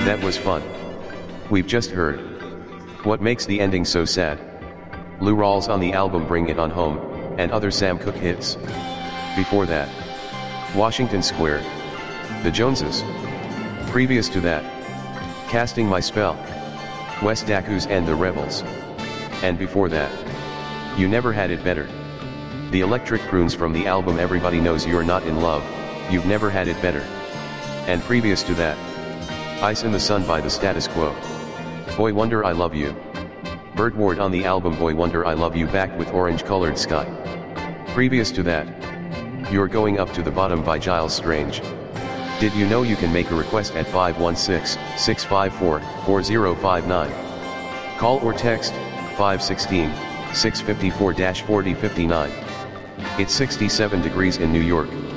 That was fun. We've just heard. What makes the ending so sad? Lou Rawls on the album Bring It On Home, and other Sam Cooke hits. Before that, Washington Square, The Joneses. Previous to that, Casting My Spell, West Dacus and the Rebels. And before that, You Never Had It Better. The Electric Prunes from the album Everybody Knows You're Not in Love, You've Never Had It Better. And previous to that, Ice in the Sun by The Status Quo. Boy Wonder I Love You. Burt Ward on the album Boy Wonder I Love You back with Orange Colored Sky. Previous to that, You're Going Up to the Bottom by Giles Strange. Did you know you can make a request at 516-654-4059? Call or text 516-654-4059. It's 67 degrees in New York.